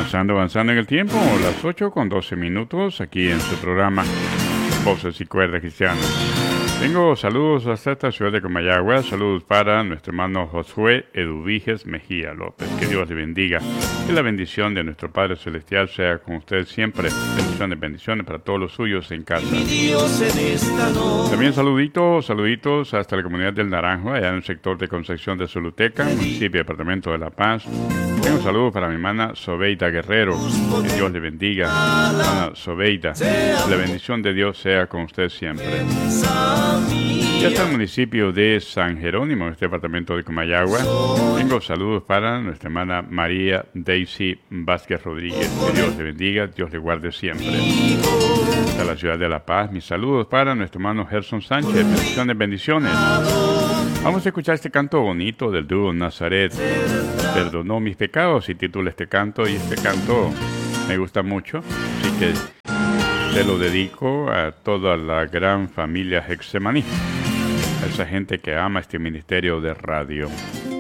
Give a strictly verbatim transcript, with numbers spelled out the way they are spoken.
Avanzando, avanzando en el tiempo, las ocho con doce minutos, aquí en su programa Voces y Cuerdas Cristianas. Tengo saludos hasta esta ciudad de Comayagua, saludos para nuestro hermano Josué Eduviges Mejía López. Que Dios le bendiga, que la bendición de nuestro Padre Celestial sea con usted siempre. Bendiciones, bendiciones para todos los suyos en casa. También saluditos, saluditos hasta la comunidad del Naranjo, allá en el sector de Concepción de Soluteca, municipio y departamento de La Paz. Tengo un saludo para mi hermana Sobeida Guerrero, que Dios le bendiga. Hermana Sobeida, la bendición de Dios sea con usted siempre. Y hasta el municipio de San Jerónimo, en este departamento de Comayagua, tengo saludos para nuestra hermana María Daisy Vázquez Rodríguez. Que Dios le bendiga, Dios le guarde siempre. Hasta la ciudad de La Paz, mis saludos para nuestro hermano Gerson Sánchez. Bendiciones, bendiciones. Vamos a escuchar este canto bonito del dúo Nazaret. Perdonó mis pecados, y titula este canto, y este canto me gusta mucho, así que se lo dedico a toda la gran familia Hexemaní, a esa gente que ama este ministerio de radio.